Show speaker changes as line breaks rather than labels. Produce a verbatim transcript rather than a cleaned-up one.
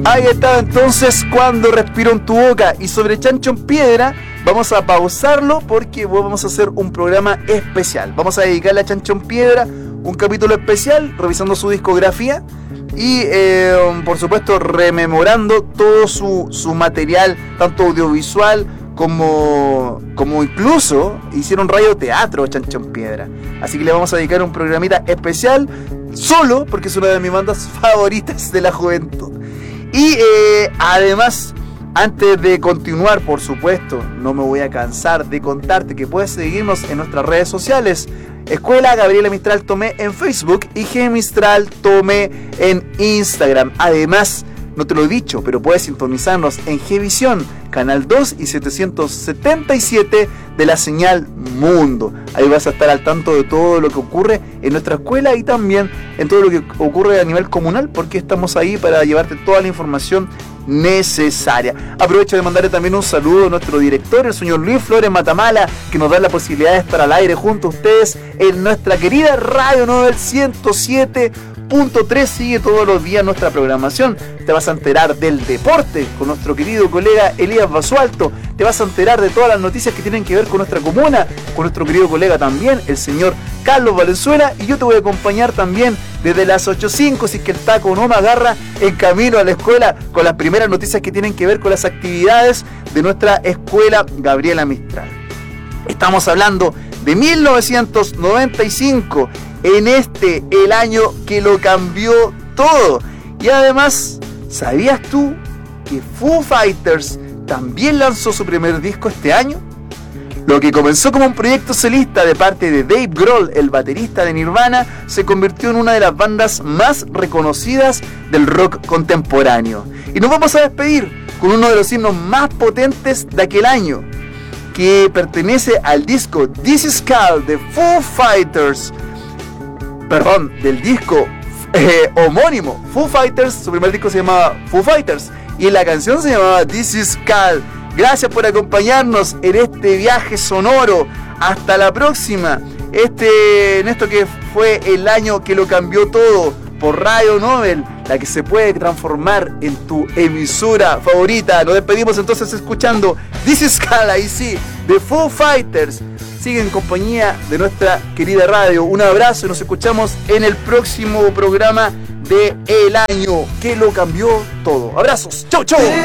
Ahí está entonces Cuando respiro en tu boca. Y sobre Chancho en Piedra vamos a pausarlo porque vamos a hacer un programa especial. Vamos a dedicarle a Chancho en Piedra un capítulo especial revisando su discografía y eh, por supuesto rememorando todo su, su material, tanto audiovisual como, como incluso hicieron radioteatro Chancho en Piedra. Así que le vamos a dedicar un programita especial solo porque es una de mis bandas favoritas de la juventud. Y eh, además, antes de continuar, por supuesto, no me voy a cansar de contarte que puedes seguirnos en nuestras redes sociales. Escuela Gabriela Mistral Tomé en Facebook y G Mistral Tomé en Instagram. Además, no te lo he dicho, pero puedes sintonizarnos en Gvisión, canal dos y setecientos setenta y siete de la señal Mundo. Ahí vas a estar al tanto de todo lo que ocurre en nuestra escuela y también en todo lo que ocurre a nivel comunal, porque estamos ahí para llevarte toda la información necesaria. Aprovecho de mandarle también un saludo a nuestro director, el señor Luis Flores Matamala, que nos da la posibilidad de estar al aire junto a ustedes en nuestra querida Radio Nobel ciento siete punto tres. Sigue todos los días nuestra programación. Te vas a enterar del deporte con nuestro querido colega Elías Basualto. Te vas a enterar de todas las noticias que tienen que ver con nuestra comuna, con nuestro querido colega también, el señor Carlos Valenzuela. Y yo te voy a acompañar también desde las ocho cinco, si es que el taco no me agarra, en camino a la escuela con las primeras noticias que tienen que ver con las actividades de nuestra escuela Gabriela Mistral. Estamos hablando de mil novecientos noventa y cinco, en este, el año que lo cambió todo. Y además, ¿sabías tú que Foo Fighters también lanzó su primer disco este año? Lo que comenzó como un proyecto solista de parte de Dave Grohl, el baterista de Nirvana, se convirtió en una de las bandas más reconocidas del rock contemporáneo. Y nos vamos a despedir con uno de los himnos más potentes de aquel año, que pertenece al disco This Is Called de Foo Fighters, perdón, del disco eh, homónimo Foo Fighters. Su primer disco se llamaba Foo Fighters y la canción se llamaba This Is Called. Gracias por acompañarnos en este viaje sonoro. Hasta la próxima. Este, en esto que fue el año que lo cambió todo, por Radio Nobel, la que se puede transformar en tu emisora favorita. Nos despedimos entonces escuchando This Is Called, ahí sí, de Foo Fighters. Sigue en compañía de nuestra querida radio. Un abrazo y nos escuchamos en el próximo programa de El Año que lo cambió todo. Abrazos. Chau, chau.